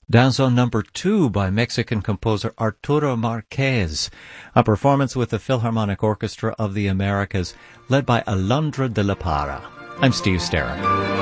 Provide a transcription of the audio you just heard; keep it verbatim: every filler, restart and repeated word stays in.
Danzo number two by Mexican composer Arturo Marquez, a performance with the Philharmonic Orchestra of the Americas, led by Alondra de la Parra. I'm Steve Sterrett.